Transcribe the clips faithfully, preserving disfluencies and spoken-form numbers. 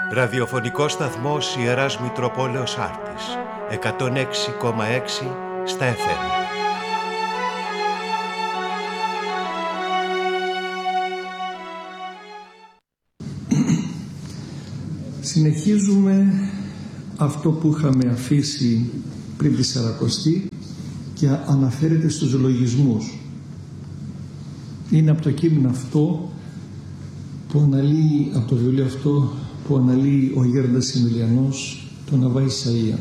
Ραδιοφωνικός σταθμός Ιεράς Μητροπόλεως Άρτης, εκατόν έξι κόμμα έξι στα εφ εμ. Συνεχίζουμε αυτό που είχαμε αφήσει πριν τη Σαρακοστή και αναφέρεται στους λογισμούς. Είναι από το κείμενο αυτό που αναλύει, από το βιβλίο αυτό που αναλύει ο Γέροντας Εμιλιανός, τον Αββά Ισαΐα.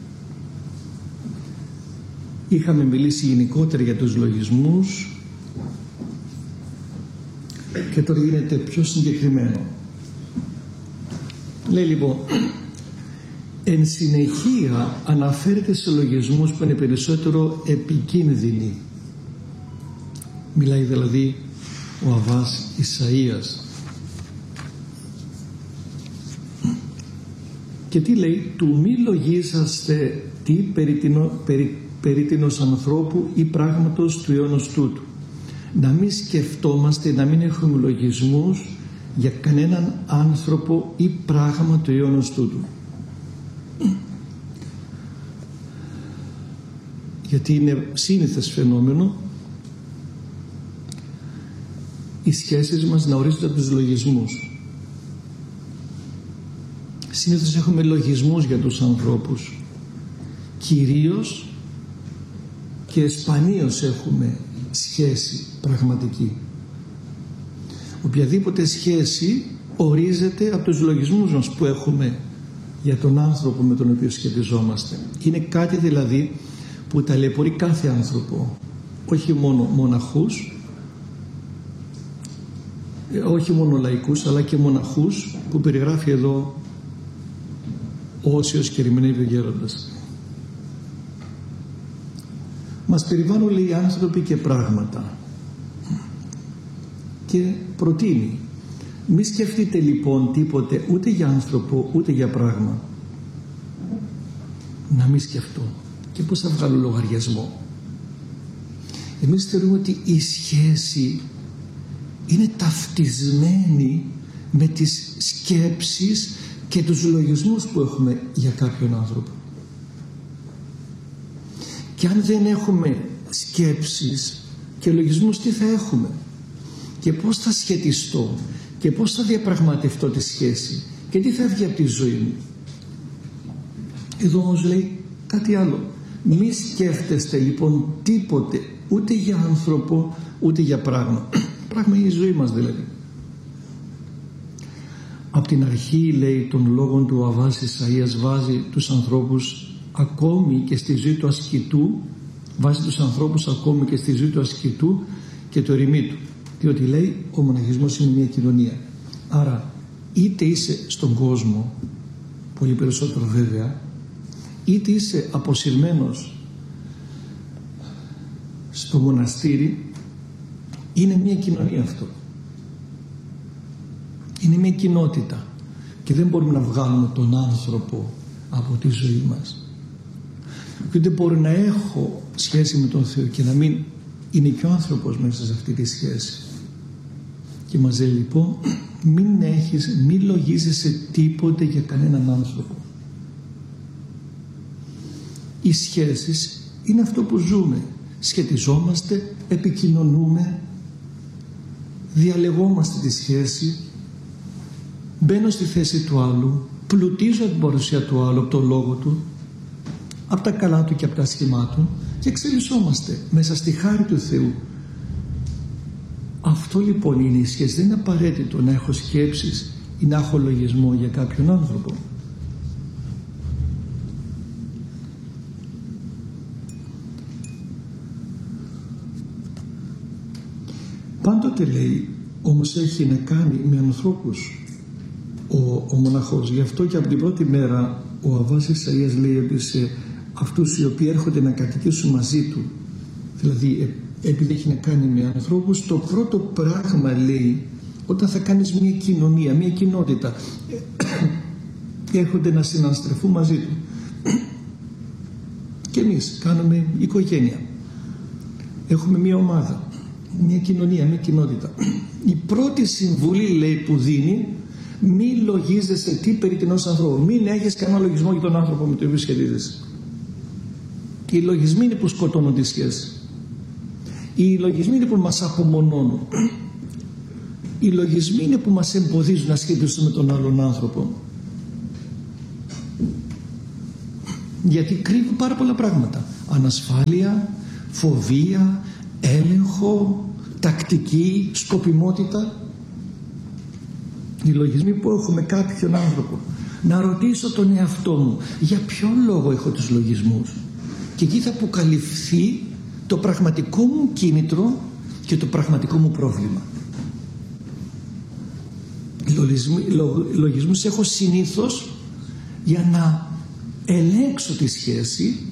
Είχαμε μιλήσει γενικότερα για τους λογισμούς και τώρα γίνεται πιο συγκεκριμένο. Λέει λοιπόν, εν συνεχεία αναφέρεται σε λογισμούς που είναι περισσότερο επικίνδυνοι. Μιλάει δηλαδή ο Αββάς Ισαΐας. Και τι λέει, του μη λογίζαστε τι περί, τινο, περί, περί τινος ανθρώπου ή πράγματος του αιώνος τούτου. Να μην σκεφτόμαστε, να μην έχουμε λογισμούς για κανέναν άνθρωπο ή πράγμα του αιώνος τούτου. Γιατί είναι σύνηθες φαινόμενο οι σχέσεις μας να ορίζονται από τους λογισμούς. Συνήθως έχουμε λογισμούς για τους ανθρώπους. Κυρίως και σπανίως έχουμε σχέση πραγματική. Οποιαδήποτε σχέση ορίζεται από τους λογισμούς μας που έχουμε για τον άνθρωπο με τον οποίο σχετιζόμαστε. Είναι κάτι δηλαδή που ταλαιπωρεί κάθε άνθρωπο, όχι μόνο μοναχούς, όχι μόνο λαϊκούς, αλλά και μοναχούς που περιγράφει εδώ ο Όσιος και ερμηνεύει ο Γέροντας. Μας περιβάλλουν, λέει, άνθρωποι και πράγματα και προτείνει, μη σκεφτείτε λοιπόν τίποτε ούτε για άνθρωπο ούτε για πράγμα. Να μην σκεφτώ. Και πώς θα βγάλω λογαριασμό? Εμείς θεωρούμε ότι η σχέση είναι ταυτισμένη με τις σκέψεις και τους λογισμούς που έχουμε για κάποιον άνθρωπο. Και αν δεν έχουμε σκέψεις και λογισμούς, τι θα έχουμε? Και πώς θα σχετιστώ? Και πώς θα διαπραγματευτώ τη σχέση? Και τι θα βγει από τη ζωή μου? Εδώ όμως λέει κάτι άλλο. Μη σκέφτεστε λοιπόν τίποτε, ούτε για άνθρωπο ούτε για πράγμα. Πράγμα είναι η ζωή μας δηλαδή. Από την αρχή, λέει, των λόγων του ο Αββάς Ισαΐας βάζει τους ανθρώπους ακόμη και στη ζωή του ασκητού, βάζει τους ανθρώπους ακόμη και στη ζωή του ασκητού και του ερημίτου. Διότι λέει ο μοναχισμός είναι μια κοινωνία. Άρα είτε είσαι στον κόσμο, πολύ περισσότερο βέβαια, είτε είσαι αποσυρμένος στο μοναστήρι, είναι μια κοινωνία αυτό. Είναι μια κοινότητα και δεν μπορούμε να βγάλουμε τον άνθρωπο από τη ζωή μας. Και δεν μπορώ να έχω σχέση με τον Θεό και να μην είναι και ο άνθρωπος μέσα σε αυτή τη σχέση. Και μας λέει λοιπόν, μην έχεις, μην λογίζεσαι τίποτε για κανέναν άνθρωπο. Οι σχέσεις είναι αυτό που ζούμε. Σχετιζόμαστε, επικοινωνούμε, διαλεγόμαστε τη σχέση, μπαίνω στη θέση του άλλου, πλουτίζω την παρουσία του άλλου από τον λόγο του, από τα καλά του και από τα σχημά του και εξελισσόμαστε μέσα στη χάρη του Θεού. Αυτό λοιπόν είναι η σχέση. Δεν είναι απαραίτητο να έχω σκέψεις ή να έχω λογισμό για κάποιον άνθρωπο. Πάντοτε, λέει, όμως έχει να κάνει με ανθρώπους ο, ο μοναχός. Γι' αυτό και από την πρώτη μέρα ο Αββάς Ισαΐας λέει ότι σε αυτούς οι οποίοι έρχονται να κατοικήσουν μαζί του, δηλαδή επειδή έχει να κάνει με ανθρώπους, το πρώτο πράγμα, λέει, όταν θα κάνεις μια κοινωνία, μια κοινότητα, έρχονται να συναναστρεφούν μαζί του. Και εμείς κάνουμε οικογένεια, έχουμε μια ομάδα, μια κοινωνία, μια κοινότητα. Η πρώτη συμβουλή, λέει, που δίνει, Μη λογίζεσαι τι περί τινός ανθρώπου. Μην έχεις κανένα λογισμό για τον άνθρωπο με τον οποίο σχετίζεσαι. Οι λογισμοί είναι που σκοτώνουν τη σχέση. Οι λογισμοί είναι που μας απομονώνουν. Οι λογισμοί είναι που μας εμποδίζουν να σχετιστούμε με τον άλλον άνθρωπο. Γιατί κρύβουν πάρα πολλά πράγματα. Ανασφάλεια, φοβία, έλεγχο, τακτική, σκοπιμότητα. Οι λογισμοί που έχουμε κάποιον άνθρωπο. Να ρωτήσω τον εαυτό μου για ποιο λόγο έχω τους λογισμούς. Και εκεί θα αποκαλυφθεί το πραγματικό μου κίνητρο και το πραγματικό μου πρόβλημα. Λογισμούς έχω συνήθως για να ελέγξω τη σχέση,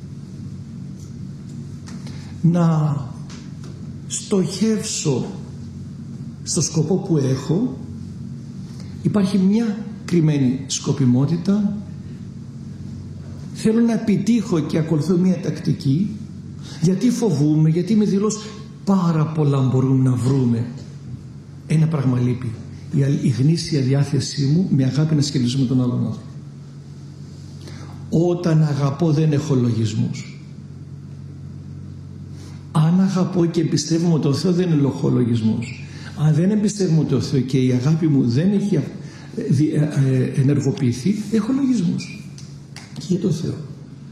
να στοχεύσω στο σκοπό που έχω. Υπάρχει μια κρυμμένη σκοπιμότητα, θέλω να επιτύχω και ακολουθώ μια τακτική. Γιατί φοβούμαι, γιατί είμαι δηλώς πάρα πολλά μπορούμε να βρούμε. Ένα πράγμα λείπει, η γνήσια διάθεσή μου με αγάπη να σχετίζομαι με τον άλλον άνθρωπο. Όταν αγαπώ δεν έχω λογισμούς. Αν αγαπώ και εμπιστεύομαι τον Θεό δεν έχω λογισμούς. Αν δεν εμπιστεύομαι τον Θεό και η αγάπη μου δεν έχει ενεργοποιηθεί, έχω λογισμούς και για τον Θεό.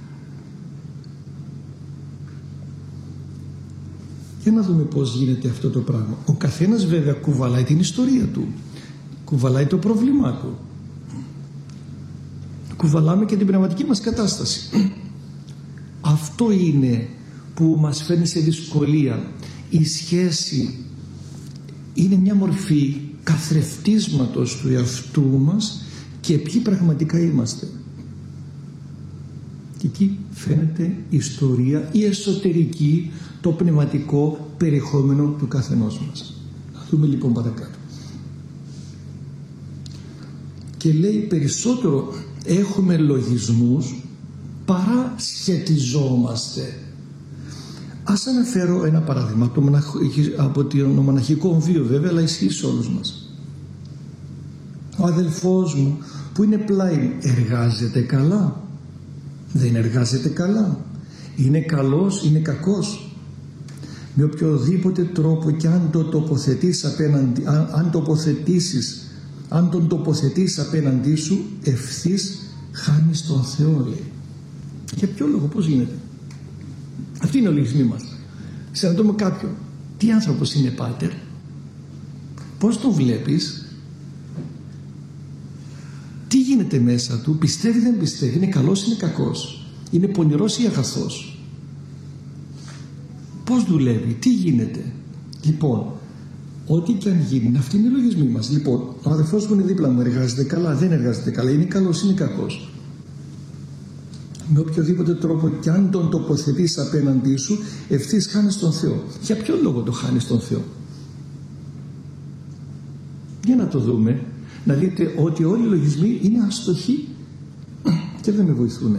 Για να δούμε πώς γίνεται αυτό το πράγμα. Ο καθένας βέβαια κουβαλάει την ιστορία του, κουβαλάει το πρόβλημά του, κουβαλάμε και την πνευματική μας κατάσταση. Αυτό είναι που μας φέρνει σε δυσκολία. Η σχέση είναι μια μορφή καθρεφτίσματος του εαυτού μας και ποιοι πραγματικά είμαστε. Και εκεί φαίνεται η ιστορία, η εσωτερική, το πνευματικό περιεχόμενο του καθενός μας. Να δούμε λοιπόν παρακάτω. Και λέει περισσότερο έχουμε λογισμούς παρά σχετιζόμαστε. Ας αναφέρω ένα παράδειγμα το μοναχ... από το μοναχικό βίο βέβαια, αλλά ισχύει σε όλους μας. Ο αδελφός μου που είναι πλάι εργάζεται καλά, δεν εργάζεται καλά, είναι καλός, είναι κακός. Με οποιοδήποτε τρόπο και αν το τοποθετείς απέναντι, αν, αν τοποθετήσεις αν τον τοποθετείς απέναντί σου, ευθύς χάνεις τον Θεό, λέει. Για ποιο λόγο, πώς γίνεται? Αυτή είναι ο λογισμοί μας. Συναντούμε κάποιον. Τι άνθρωπος είναι, πάτερ? Πώς τον βλέπεις? Τι γίνεται μέσα του? Πιστεύει, δεν πιστεύει? Είναι καλός, είναι κακός? Είναι πονηρός ή αγαθός? Πώς δουλεύει? Τι γίνεται? Λοιπόν, ό,τι και αν γίνει, αυτή είναι η λογισμή μας. Λοιπόν, ο αδελφός μου είναι δίπλα μου, εργάζεται καλά, δεν εργάζεται καλά, είναι καλός, είναι κακός. Με οποιοδήποτε τρόπο και αν τον τοποθετείς απέναντί σου, ευθύς χάνεις τον Θεό. Για ποιο λόγο το χάνεις τον Θεό? Για να το δούμε, να δείτε ότι όλοι οι λογισμοί είναι αστοχοί και δεν με βοηθούν.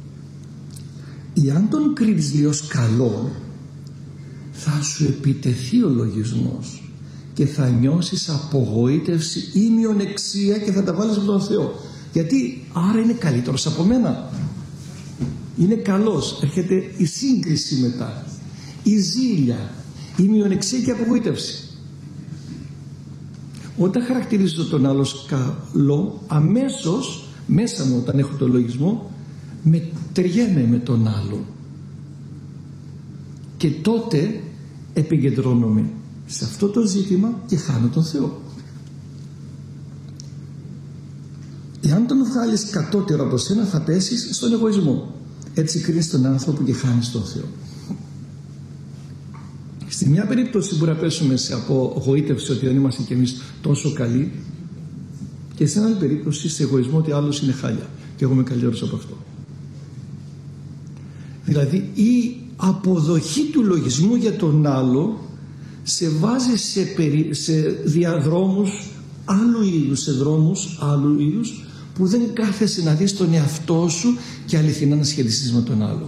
Εάν τον κρίνεις λίγο καλό, θα σου επιτεθεί ο λογισμός και θα νιώσεις απογοήτευση ή μειονεξία και θα τα βάλεις με τον Θεό. Γιατί άρα είναι καλύτερος από μένα, είναι καλός. Έρχεται η σύγκριση μετά, η ζήλια, η μειονεξία και η απογοήτευση. Όταν χαρακτηρίζω τον άλλο καλό, αμέσως μέσα μου, όταν έχω τον λογισμό, με ταιριέμαι με τον άλλο και τότε επικεντρώνομαι σε αυτό το ζήτημα και χάνω τον Θεό. Εάν τον βγάλεις κατώτερο από σένα, θα πέσεις στον εγωισμό. Έτσι κρίνεις τον άνθρωπο και χάνεις τον Θεό. Στη μια περίπτωση μπορεί να πέσουμε σε απογοήτευση ότι δεν είμαστε κι εμείς τόσο καλοί, και σε άλλη περίπτωση σε εγωισμό ότι άλλος είναι χάλια και εγώ είμαι καλύτερος από αυτό. Δηλαδή η αποδοχή του λογισμού για τον άλλο σε βάζει σε, περι... σε διαδρόμους άλλου είδους, σε δρόμους άλλου είδους που δεν κάθεσαι να δεις τον εαυτό σου και αληθινά να σχετιστείς με τον άλλο.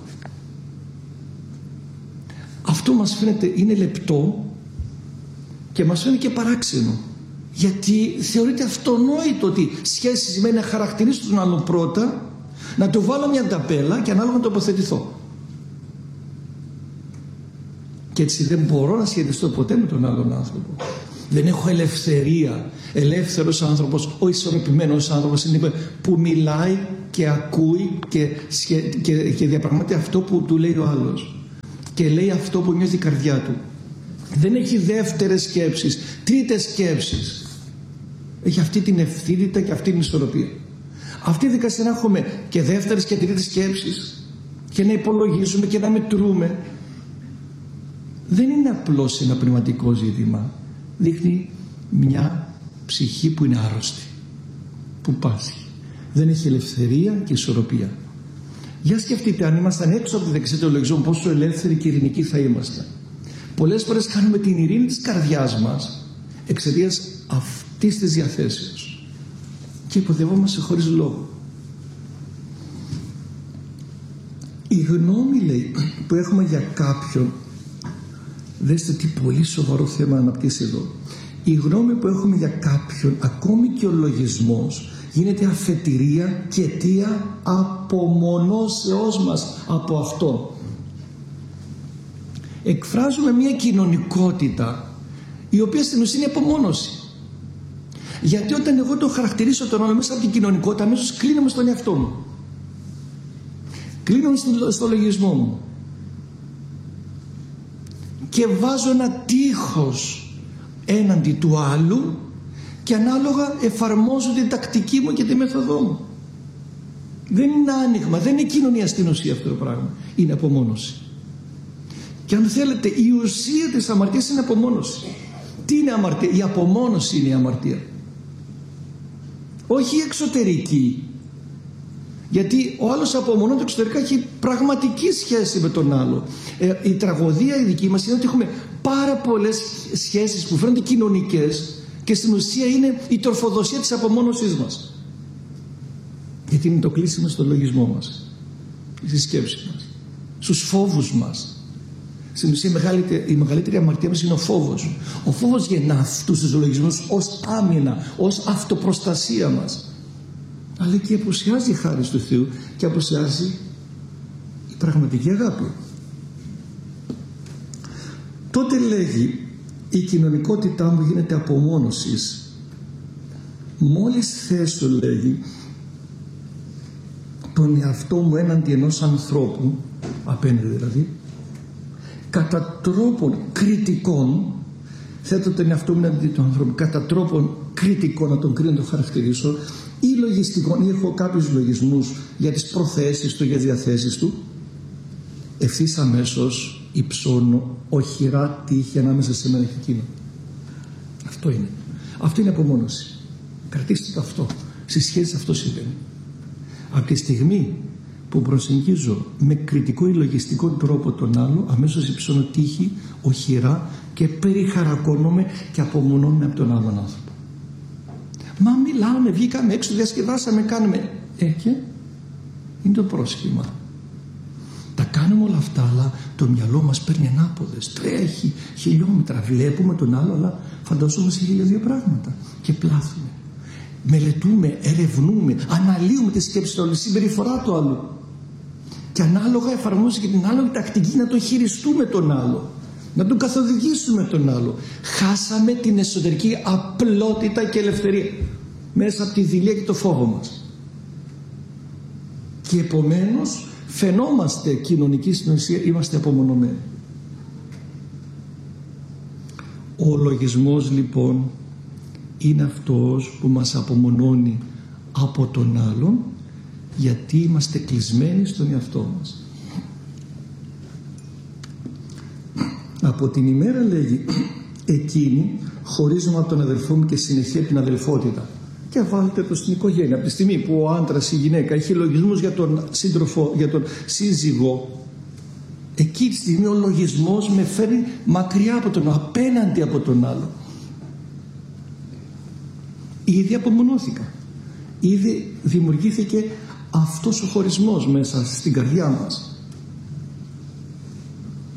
Αυτό μας φαίνεται είναι λεπτό και μας φαίνεται και παράξενο. Γιατί θεωρείται αυτονόητο ότι σχέση σημαίνει να χαρακτηρίσω τον άλλον πρώτα, να του βάλω μια ταμπέλα και ανάλογα να τοποθετηθώ. Και έτσι δεν μπορώ να σχετιστώ ποτέ με τον άλλον άνθρωπο. Δεν έχω ελευθερία. Ελεύθερος άνθρωπος, ο ισορροπημένος άνθρωπος είναι που μιλάει και ακούει και, και, και διαπραγματεύει αυτό που του λέει ο άλλος. Και λέει αυτό που νιώθει η καρδιά του. Δεν έχει δεύτερες σκέψεις, τρίτες σκέψεις. Έχει αυτή την ευθύνητα και αυτή την ισορροπία. Αυτή η δικασία να έχουμε και δεύτερες και τρίτες σκέψεις και να υπολογίζουμε και να μετρούμε, δεν είναι απλώς ένα πνευματικό ζήτημα. Δείχνει μια ψυχή που είναι άρρωστη, που πάσχει. Δεν έχει ελευθερία και ισορροπία. Για σκεφτείτε, αν ήμασταν έξω από τη δεξιά του λογισμού, πόσο ελεύθεροι και ειρηνικοί θα ήμασταν. Πολλές φορές κάνουμε την ειρήνη της καρδιάς μας εξαιτίας αυτής της διαθέσεως και υποδευόμαστε χωρίς λόγο. Η γνώμη, λέει, που έχουμε για κάποιον, δέστε τι πολύ σοβαρό θέμα αναπτύσσει εδώ. Η γνώμη που έχουμε για κάποιον, ακόμη και ο λογισμός, γίνεται αφετηρία και αιτία απομονώσεώς μας από αυτό. Εκφράζουμε μια κοινωνικότητα η οποία στην ουσία είναι απομόνωση. Γιατί όταν εγώ το χαρακτηρίσω τον άλλο μέσα από την κοινωνικότητα, αμέσως κλείνομαι στον εαυτό μου. Κλείνομαι στο, στο λογισμό μου. Και βάζω ένα τείχος έναντι του άλλου και ανάλογα εφαρμόζω την τακτική μου και τη μέθοδό μου. Δεν είναι άνοιγμα, δεν είναι κοινωνία στην ουσία αυτό το πράγμα. Είναι απομόνωση. Και αν θέλετε, η ουσία της αμαρτίας είναι απομόνωση. Τι είναι αμαρτία? Η απομόνωση είναι η αμαρτία. Όχι η εξωτερική. Γιατί ο άλλος απομονώνεται εξωτερικά, έχει πραγματική σχέση με τον άλλο. Ε, η τραγωδία η δική μας είναι ότι έχουμε πάρα πολλές σχέσεις που φαίνονται κοινωνικές και στην ουσία είναι η τροφοδοσία της απομόνωσής μας. Γιατί είναι το κλείσιμο στο λογισμό μας, στη σκέψη μας, στους φόβους μας. Στην ουσία η μεγαλύτερη, η μεγαλύτερη αμαρτία μας είναι ο φόβος. Ο φόβος γεννά αυτούς τους λογισμούς ως άμυνα, ως αυτοπροστασία μας. Αλλά και απουσιάζει η χάρη του Θεού και απουσιάζει η πραγματική αγάπη. Τότε λέγει, η κοινωνικότητά μου γίνεται απομόνωσης. Μόλις θέσω, λέγει, τον εαυτό μου έναντι ενός ανθρώπου, απέναντι δηλαδή, κατά τρόπον κριτικών, θέτω τον εαυτό μου έναντι του ανθρώπου, κατά τρόπον κριτικών, να τον κρίνω, να τον χαρακτηρίσω, ή λογιστικών, ή έχω κάποιους λογισμούς για τις προθέσεις του, για τις διαθέσεις του, ευθύς αμέσως υψώνω οχυρά τύχη ανάμεσα σε μένα και εκείνο. Αυτό είναι. Αυτό είναι απομόνωση. Κρατήστε το αυτό. Στις σχέσεις αυτό συμβαίνει. Από τη στιγμή που προσεγγίζω με κριτικό ή λογιστικό τρόπο τον άλλο, αμέσως υψώνω τύχη, οχυρά και περιχαρακώνομαι και απομονώνομαι από τον άλλον άνθρωπο. Μα μιλάμε, βγήκαμε έξω, διασκεδάσαμε, κάνουμε. Ε, και είναι το πρόσχημα. Τα κάνουμε όλα αυτά, αλλά το μυαλό μας παίρνει ανάποδες, τρέχει χιλιόμετρα. Βλέπουμε τον άλλο, αλλά φανταζόμαστε χίλια δύο πράγματα και πλάθουμε. Μελετούμε, ερευνούμε, αναλύουμε τη σκέψη του άλλου, τη συμπεριφορά του άλλου. Και ανάλογα εφαρμόζουμε και την άλλη τακτική να τον χειριστούμε τον άλλο, να τον καθοδηγήσουμε τον άλλο. Χάσαμε την εσωτερική απλότητα και ελευθερία μέσα από τη δειλία και το φόβο μας. Και επομένως φαινόμαστε κοινωνικοί, στην ουσία είμαστε απομονωμένοι. Ο λογισμός λοιπόν είναι αυτός που μας απομονώνει από τον άλλον, γιατί είμαστε κλεισμένοι στον εαυτό μας. Από την ημέρα, λέγει, εκείνη χωρίζομαι από τον αδελφό μου και συνεχεία την αδελφότητα. Και βάλτε το στην οικογένεια. Από τη στιγμή που ο άντρας ή η γυναίκα έχει λογισμούς για τον σύντροφο, για τον σύζυγο, εκεί τη στιγμή ο λογισμός με φέρνει μακριά από τον άλλο, απέναντι από τον άλλο. Ήδη απομονώθηκα. Ήδη δημιουργήθηκε αυτός ο χωρισμός μέσα στην καρδιά μας.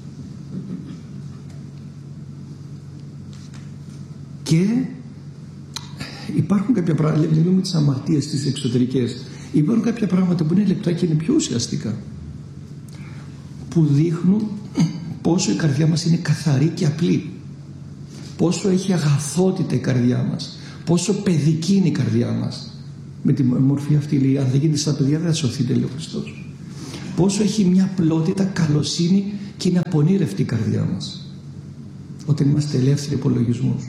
Και υπάρχουν κάποια πράγματα, μιλούμε τις αμαρτίες, τις εξωτερικές, υπάρχουν κάποια πράγματα που είναι λεπτά και είναι πιο ουσιαστικά, που δείχνουν πόσο η καρδιά μας είναι καθαρή και απλή, πόσο έχει αγαθότητα η καρδιά μας, πόσο παιδική είναι η καρδιά μας. Με τη μορφή αυτή λέει, αν δεν γίνετε στα παιδιά δεν θα σωθείτε, λέει ο Χριστός. Πόσο έχει μια πλότητα, καλοσύνη και είναι απονήρευτη η καρδιά μας όταν είμαστε ελεύθεροι υπολογισμούς.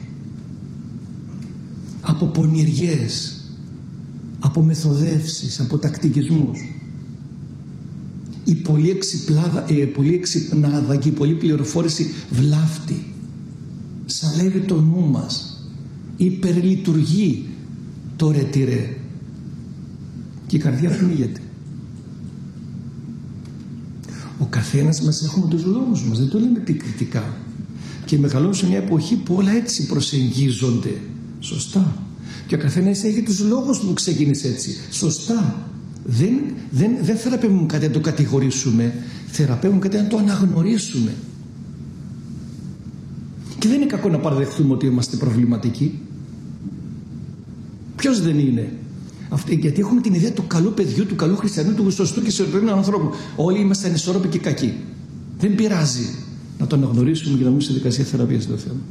Από πονηριές, από μεθοδεύσεις, από τακτικισμούς. Η πολύ εξυπνάδα, η πολύ εξυπνάδα και η πολύ πληροφόρηση βλάφτει, σαλεύει το νου μας, υπερλειτουργεί το ρετυρέ και η καρδιά πνίγεται. Ο καθένας μας έχουμε τους λόγους μας, δεν το λέμε επικριτικά, και μεγαλώνουμε σε μια εποχή που όλα έτσι προσεγγίζονται, σωστά, και ο καθένας έχει τους λόγους που ξεκίνησε έτσι, σωστά. Δεν, δεν, δεν θεραπεύουν κάτι να το κατηγορήσουμε, θεραπεύουν κάτι να το αναγνωρίσουμε. Και δεν είναι κακό να παραδεχτούμε ότι είμαστε προβληματικοί. Ποιος δεν είναι? Αυτή, γιατί έχουμε την ιδέα του καλού παιδιού, του καλού χριστιανού, του σωστού και ισορροπημένου ανθρώπου. Όλοι είμαστε ανισόρροποι και κακοί. Δεν πειράζει να το αναγνωρίσουμε και να μπούμε σε δικασία θεραπείας στο θέμα.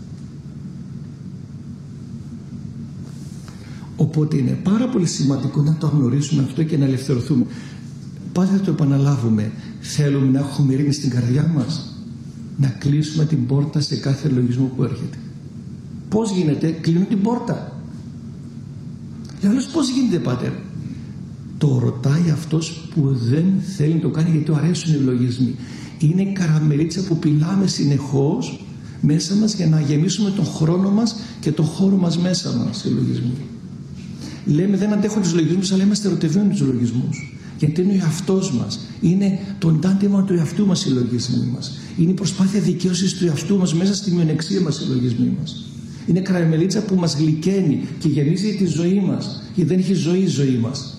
Οπότε είναι πάρα πολύ σημαντικό να το γνωρίσουμε αυτό και να ελευθερωθούμε. Πάλι θα το επαναλάβουμε. Θέλουμε να έχουμε ειρήνη στην καρδιά μας, να κλείσουμε την πόρτα σε κάθε λογισμό που έρχεται. Πώς γίνεται? Κλείνω την πόρτα. Λέω, πώς γίνεται, Πάτερ? Το ρωτάει αυτός που δεν θέλει να το κάνει, γιατί του αρέσουν οι λογισμοί. Είναι καραμελίτσα που πειλάμε συνεχώς μέσα μας για να γεμίσουμε τον χρόνο μας και τον χώρο μας μέσα μας, οι λογισμοί. Λέμε δεν αντέχω τους λογισμούς, αλλά είμαστε ερωτευμένοι τους λογισμούς. Γιατί είναι ο εαυτός μας. Είναι το εντάντημα του εαυτού μας οι λογισμοί μας. Είναι η προσπάθεια δικαίωσης του εαυτού μας μέσα στη μειονεξία μας οι λογισμοί μας. Είναι καραμελίτσα που μας γλυκαίνει και γεμίζει τη ζωή μας, γιατί δεν έχει ζωή η ζωή μας.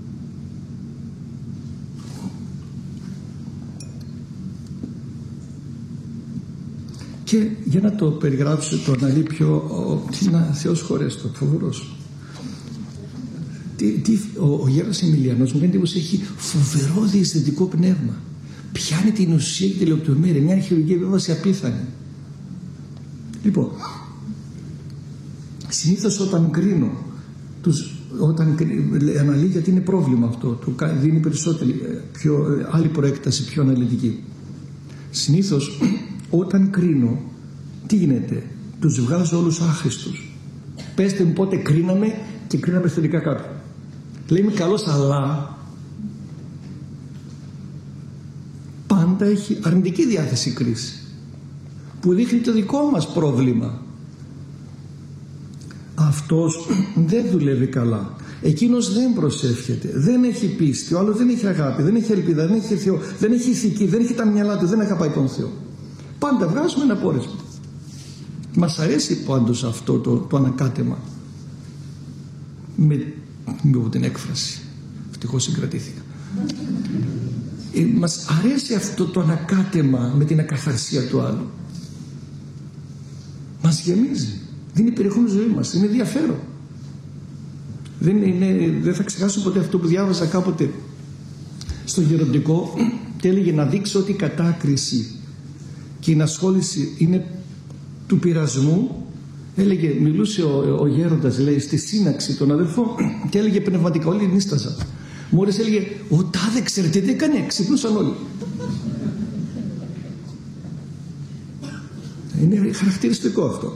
Και για να το περιγράψω, το αναλύει πιο, τι να, Θεός χωρέστο, φοβερός. Τι, τι, ο, ο γέρος Εμιλιανός μου κάνει εντύπωση, έχει φοβερό διαισθητικό πνεύμα. Πιάνει την ουσία και τη λεπτομέρεια, μια χειρουργική επέμβαση απίθανη. Λοιπόν, συνήθως όταν κρίνω, τους, όταν αναλύει, γιατί είναι πρόβλημα αυτό, του δίνει περισσότερη, πιο, άλλη προέκταση, πιο αναλυτική. Συνήθως όταν κρίνω, τι γίνεται? Τους βγάζω όλους άχρηστους. Πέστε μου πότε κρίναμε και κρίναμε θετικά κάποιον. Λέει είμαι καλός, αλλά πάντα έχει αρνητική διάθεση κρίση, που δείχνει το δικό μας πρόβλημα. Αυτός δεν δουλεύει καλά, εκείνος δεν προσεύχεται, δεν έχει πίστη, ο άλλος δεν έχει αγάπη, δεν έχει ελπίδα, δεν έχει Θεό, δεν έχει ηθική, δεν έχει τα μυαλά του, δεν αγαπάει τον Θεό. Πάντα βγάζουμε ένα πόρισμα. Μας αρέσει πάντως αυτό το, το ανακάτεμα, με, με την έκφραση, ευτυχώς συγκρατήθηκα. Ε, μας αρέσει αυτό το ανακάτεμα με την ακαθαρσία του άλλου. Μας γεμίζει, δίνει περιεχόμενο ζωή μας, είναι ενδιαφέρον. Δεν, είναι, δεν θα ξεχάσω ποτέ αυτό που διάβαζα κάποτε στο γεροντικό, και έλεγε να δείξω ότι η κατάκριση και η ενασχόληση είναι του πειρασμού. Έλεγε, μιλούσε ο, ο γέροντας, λέει, στη σύναξη των αδελφών και έλεγε πνευματικά, όλοι νίσταζαν. Μόλις έλεγε, ο τάδε ξέρετε τι έκανε, ξυπνούσαν όλοι. Είναι χαρακτηριστικό αυτό.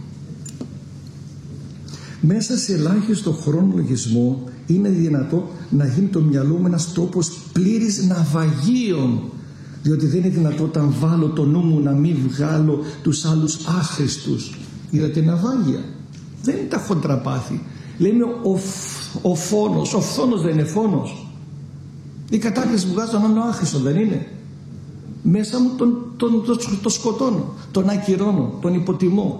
Μέσα σε ελάχιστο χρόνο λογισμό είναι δυνατό να γίνει το μυαλό μου ένας τόπος πλήρης ναυαγίων, διότι δεν είναι δυνατό όταν βάλω το νου μου να μην βγάλω τους άλλους άχρηστους. Είδατε ναυάγια, δεν είναι τα χοντρά πάθη. Λέμε ο, ο φόνος, ο φθόνος δεν είναι φόνος. Η κατάκριση που βγάζω να είναι άχρηστο, δεν είναι? Μέσα μου τον, τον, τον, τον, τον σκοτώνω, τον ακυρώνω, τον υποτιμώ.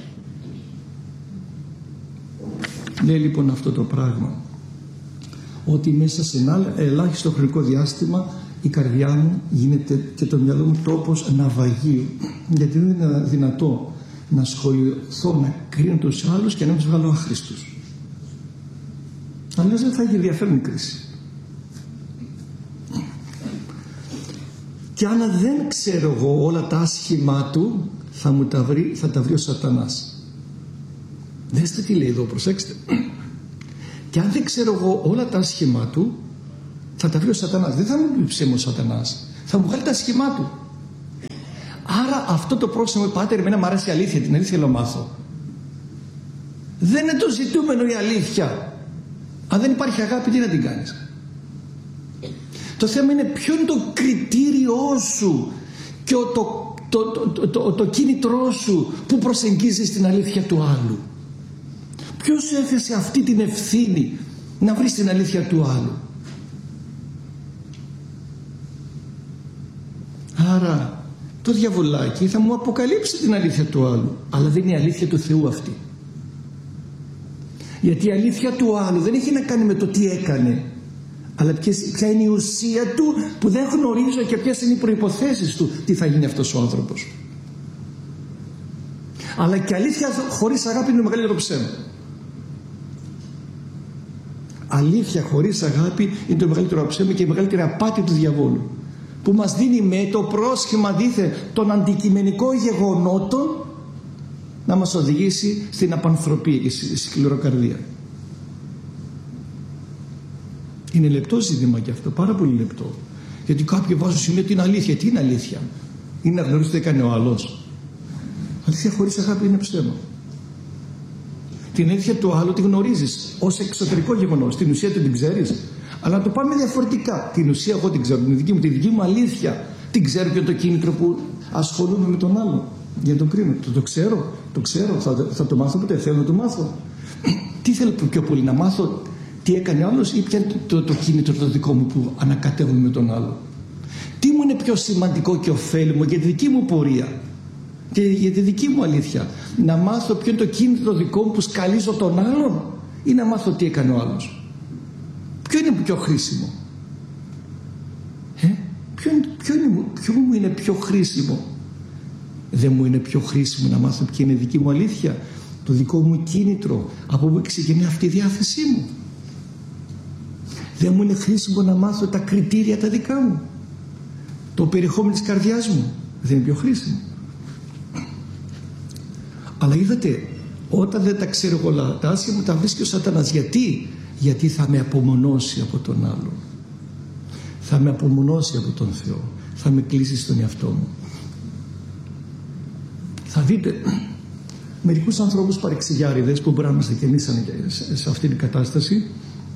Λέει λοιπόν αυτό το πράγμα, ότι μέσα σε ένα ελάχιστο χρονικό διάστημα η καρδιά μου γίνεται και το μυαλό μου τόπος ναυαγίου, γιατί δεν είναι δυνατό να ασχοληθώ, να κρίνω τους άλλους και να μην τους βγάλω άχρηστους. Αλλιώς δεν θα έχει ενδιαφέρον η κρίση. Και αν δεν ξέρω εγώ όλα τα άσχημά του, θα μου τα βρει, θα τα βρει ο Σατανάς. Δέστε τι λέει εδώ, προσέξτε. Και αν δεν ξέρω εγώ όλα τα άσχημά του, θα τα βρει ο Σατανάς. Δεν θα μου πει ψέμα ο Σατανάς, θα μου βγάλει τα άσχημά του. Άρα αυτό το πρόσωπο, πάτερ, εμένα μου αρέσει η αλήθεια, την αλήθεια θέλω να μάθω. Δεν είναι το ζητούμενο η αλήθεια. Αν δεν υπάρχει αγάπη, τι να την κάνεις? Το θέμα είναι ποιο είναι το κριτήριό σου και το, το, το, το, το, το κίνητρό σου που προσεγγίζεις την αλήθεια του άλλου. Ποιος σου έθεσε αυτή την ευθύνη να βρεις την αλήθεια του άλλου? Άρα το διαβολάκι θα μου αποκαλύψει την αλήθεια του άλλου, αλλά δεν είναι η αλήθεια του Θεού αυτή. Γιατί η αλήθεια του άλλου δεν έχει να κάνει με το τι έκανε, αλλά ποια είναι η ουσία του που δεν γνωρίζω και ποιες είναι οι προϋποθέσεις του τι θα γίνει αυτός ο άνθρωπος. Αλλά και αλήθεια χωρίς αγάπη είναι το μεγαλύτερο ψέμα. Αλήθεια χωρίς αγάπη είναι το μεγαλύτερο ψέμα και η μεγαλύτερη απάτη του διαβόλου, που μας δίνει με το πρόσχημα δήθεν των αντικειμενικών γεγονότων να μας οδηγήσει στην απανθρωπία και στη σκληροκαρδία. Είναι λεπτό ζήτημα και αυτό, πάρα πολύ λεπτό. Γιατί κάποιοι βάζουν σημείο την αλήθεια. Τι είναι αλήθεια? Είναι να γνωρίζει τι έκανε ο άλλος. Αλήθεια χωρίς αγάπη είναι ψέμα. Την αλήθεια του άλλου τη γνωρίζεις ως εξωτερικό γεγονός. Την ουσία του την ξέρεις. Αλλά να το πάμε διαφορετικά. Την ουσία εγώ την ξέρω. Την δική μου, τη δική μου αλήθεια την ξέρω και το κίνητρο που ασχολούμαι με τον άλλο. Για να τον κρίνω. Το, το ξέρω. Το ξέρω. Θα, θα το μάθω ποτέ. Θέλω να το μάθω. Τι θέλω πιο πολύ να μάθω? Τι έκανε ο άλλος ή ποια είναι το, το, το κίνητρο το δικό μου που ανακατεύομαι με τον άλλο? Τι μου είναι πιο σημαντικό και ωφέλιμο για τη δική μου πορεία και για τη δική μου αλήθεια? Να μάθω ποιο είναι το κίνητρο το δικό μου που σκαλίζω τον άλλον, ή να μάθω τι έκανε ο άλλος? Ποιο είναι πιο χρήσιμο? Ε? Ποιο, είναι, ποιο, είναι, ποιο μου είναι πιο χρήσιμο? Δεν μου είναι πιο χρήσιμο να μάθω ποια είναι η δική μου αλήθεια, το δικό μου κίνητρο, από πού ξεκινάει αυτή η διάθεσή μου? Δεν μου είναι χρήσιμο να μάθω τα κριτήρια τα δικά μου, το περιεχόμενο της καρδιάς μου? Δεν είναι πιο χρήσιμο? Αλλά είδατε, όταν δεν τα ξέρω όλα τα άσχημα μου τα βρίσκει ο Σατανάς. Γιατί? Γιατί θα με απομονώσει από τον άλλο, θα με απομονώσει από τον Θεό, θα με κλείσει στον εαυτό μου. Θα δείτε μερικούς ανθρώπους παρεξηγιάριδες που μπορεί να είμαστε και εμείς σε αυτήν την κατάσταση.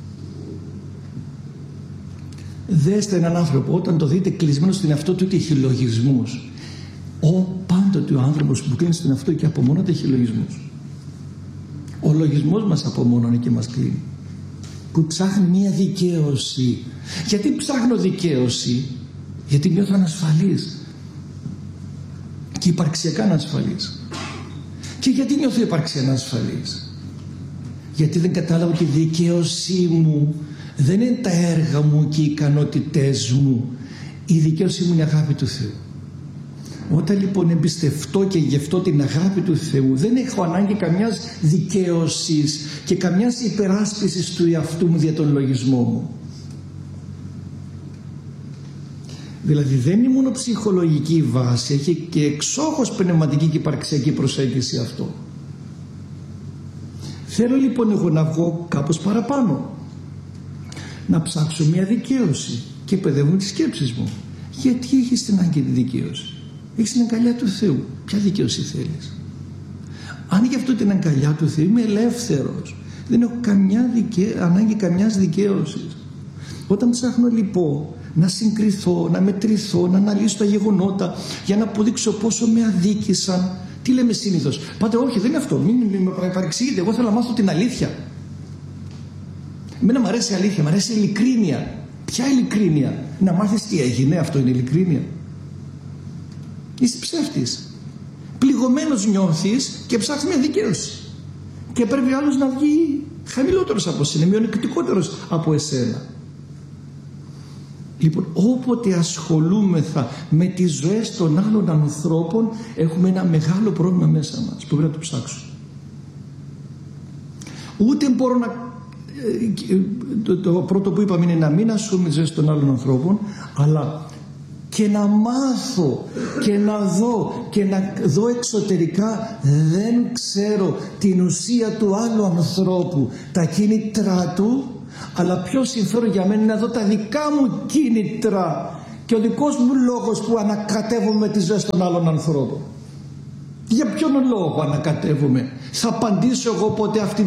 Δέστε έναν άνθρωπο, όταν το δείτε κλεισμένο στον εαυτό του και έχει λογισμούς. Ο πάντοτε ο άνθρωπος που κλείνει στον εαυτό και απομονώνεται έχει λογισμούς. Ο λογισμός μας απομονώνει και μας κλείνει. Που ψάχνει μία δικαίωση. Γιατί ψάχνω δικαίωση? Γιατί νιώθω ανασφαλής και υπαρξιακά ανασφαλής. Και γιατί νιώθω υπαρξιακά ανασφαλής? Γιατί δεν κατάλαβα ότι η δικαίωσή μου δεν είναι τα έργα μου και οι ικανότητές μου. Η δικαίωσή μου είναι η αγάπη του Θεού. Όταν λοιπόν εμπιστευτώ και γευτώ την αγάπη του Θεού, δεν έχω ανάγκη καμιάς δικαίωσης και καμιάς υπεράσπισης του εαυτού μου δια τον λογισμό μου. Δηλαδή δεν είναι μόνο ψυχολογική βάση, έχει και εξόχως πνευματική και υπαρξιακή προσέγγιση αυτό. Θέλω λοιπόν εγώ να βγω κάπως παραπάνω, να ψάξω μια δικαίωση και παιδεύω τις σκέψεις μου. Γιατί έχεις την ανάγκη τη δικαίωση? Έχεις την αγκαλιά του Θεού. Ποια δικαίωση θέλεις? Αν γι' αυτό την αγκαλιά του Θεού είμαι ελεύθερος, δεν έχω καμιά δικαι... ανάγκη καμιάς δικαίωσης. Όταν ψάχνω λοιπόν να συγκριθώ, να μετρηθώ, να αναλύσω τα γεγονότα για να αποδείξω πόσο με αδίκησαν, τι λέμε συνήθως? Πάτε όχι, δεν είναι αυτό, μην με παρεξηγείτε, εγώ θέλω να μάθω την αλήθεια. Εμένα μου αρέσει η αλήθεια, μου αρέσει η ειλικρίνεια. Ποια ειλικρίνεια? Να μάθεις τι έγινε, αυτό είναι ειλικρίνεια? Είσαι ψεύτης. Πληγωμένος νιώθεις και ψάχνεις μια δικαίωση. Και πρέπει άλλος να βγει χαμηλότερος από εσένα, μειονεκτικότερος από εσένα. Λοιπόν, όποτε ασχολούμεθα με τις ζωές των άλλων ανθρώπων, έχουμε ένα μεγάλο πρόβλημα μέσα μας που πρέπει να το ψάξουμε. Ούτε μπορώ να... Το, το πρώτο που είπαμε είναι να μην ασχολούμαι με τις ζωές των άλλων ανθρώπων, αλλά και να μάθω και να δω και να δω εξωτερικά. Δεν ξέρω την ουσία του άλλου ανθρώπου, τα κίνητρά του, αλλά πιο συμφέρον για μένα είναι να δω τα δικά μου κίνητρα και ο δικός μου λόγος που ανακατεύομαι τις ζωές των άλλων ανθρώπων. Για ποιον λόγο ανακατεύομαι? Θα απαντήσω εγώ ποτέ αυτή